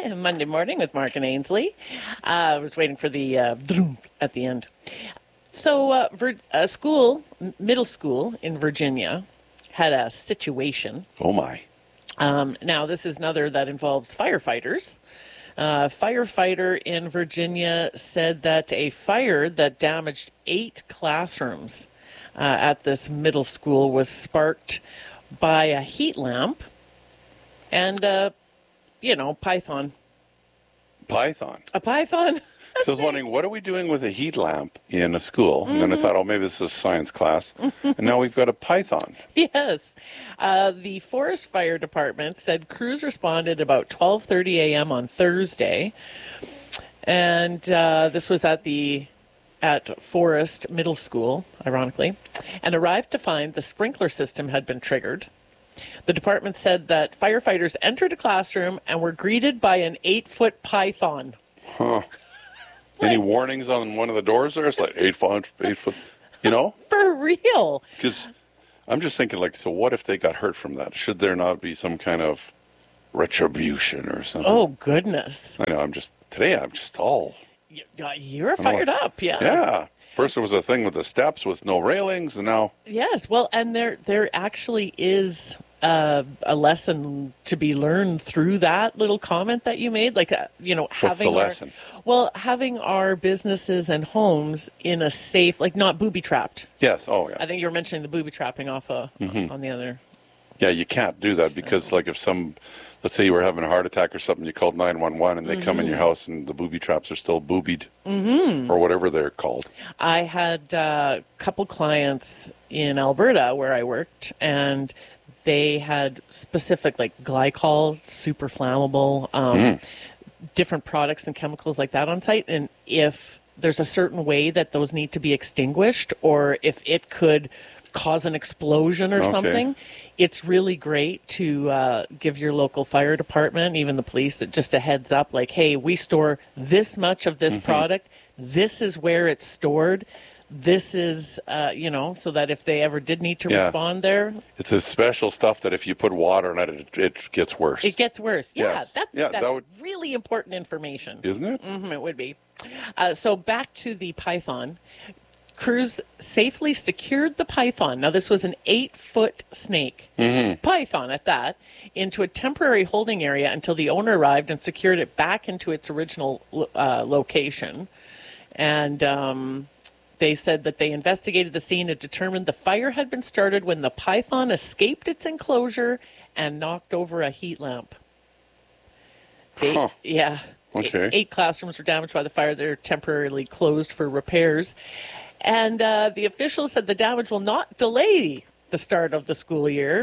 Monday morning with Mark and Ainsley. I was waiting for the at the end. So, a school, middle school in Virginia, had a situation. Oh, my. Now, this is another that involves firefighters. Firefighter in Virginia said that a fire that damaged 8 classrooms at this middle school was sparked by a heat lamp and, python. Python. A python? So I was wondering, what are we doing with a heat lamp in a school? And then I thought, maybe this is a science class. And now we've got a python. Yes. The Forest Fire Department said crews responded about 12:30 a.m. on Thursday. And this was at Forest Middle School, ironically, and arrived to find the sprinkler system had been triggered. The department said that firefighters entered a classroom and were greeted by an 8-foot python. Huh. Any warnings on one of the doors there? It's like 8 foot, For real. Because I'm just thinking, so what if they got hurt from that? Should there not be some kind of retribution or something? Oh, goodness. I know, today I'm just all... You're fired up, yeah. Yeah. First there was a thing with the steps with no railings, and now... Yes, well, and there actually is a lesson to be learned through that little comment that you made, having What's the lesson? Having our businesses and homes in a safe, not booby trapped. Yes, oh yeah. I think you were mentioning the booby trapping off on the other. Yeah, you can't do that because, let's say you were having a heart attack or something, you called 911 and they come in your house and the booby traps are still boobied or whatever they're called. I had a couple clients in Alberta where I worked, and they had specific glycol, super flammable, different products and chemicals like that on site. And if there's a certain way that those need to be extinguished, or if it could cause an explosion or something, it's really great to give your local fire department, even the police, just a heads up, hey, we store this much of this product. This is where it's stored. This is, so that if they ever did need to respond there. It's a special stuff that if you put water in it, it gets worse. It gets worse. Yeah, yes. that's really important information. Isn't it? It would be. So back to the python. Crews safely secured the python. Now, this was an 8-foot snake, python at that, into a temporary holding area until the owner arrived and secured it back into its original location. And they said that they investigated the scene and determined the fire had been started when the python escaped its enclosure and knocked over a heat lamp. Yeah. Okay. 8 classrooms were damaged by the fire. They're temporarily closed for repairs. And the officials said the damage will not delay the start of the school year,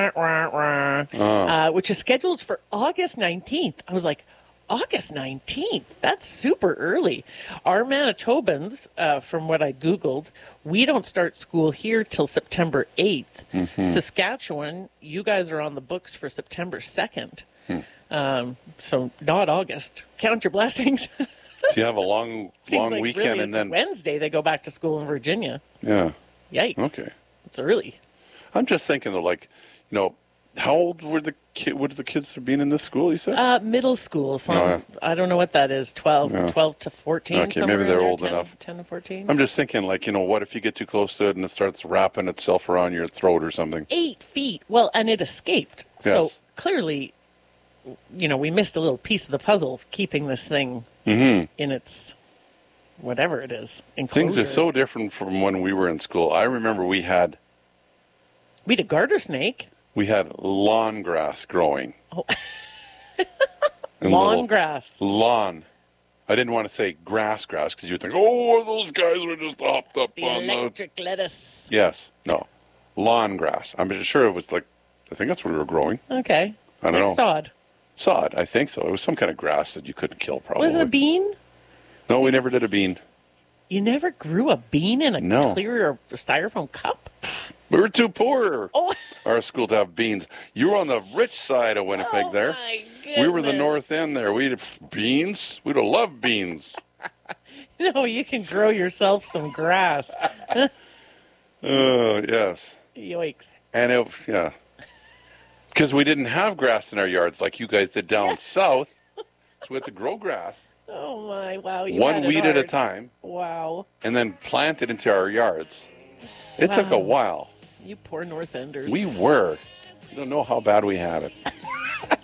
which is scheduled for August 19th. I was like, August 19th? That's super early. Our Manitobans, from what I Googled, we don't start school here till September 8th. Saskatchewan, you guys are on the books for September 2nd. So not August. Count your blessings. So you have a long weekend, really, and then Wednesday they go back to school in Virginia. Yeah. Yikes. Okay. It's early. I'm just thinking though, how old were the kids being in this school? You said middle school. So I don't know what that is. 12 to 14. Okay, maybe they're old 10, enough. 10 to 14. I'm just thinking, what if you get too close to it and it starts wrapping itself around your throat or something? 8 feet. Well, and it escaped. Yes. So clearly, we missed a little piece of the puzzle of keeping this thing in its whatever it is enclosure. Things are so different from when we were in school. I remember we had a garter snake. We had lawn grass growing. Oh. Lawn. I didn't want to say grass because you would think, those guys were just hopped up the on electric lettuce. Yes. No. Lawn grass. I'm sure it was I think that's what we were growing. Okay. I don't know. Sod. Sod, I think so. It was some kind of grass that you couldn't kill, probably. Was it a bean? No, we never did a bean. You never grew a bean in a clear or styrofoam cup? We were too poor, Oh. our school, to have beans. You were on the rich side of Winnipeg there. My goodness. We were the north end there. We had beans. We'd have loved beans. No, you can grow yourself some grass. Yes. Yoicks. And because we didn't have grass in our yards like you guys did down south. So we had to grow grass, Oh my! Wow. You one had it weed at a hard. time, Wow. and then plant it into our yards. It took a Wow. while. You poor North Enders. We were. You don't know how bad we had it.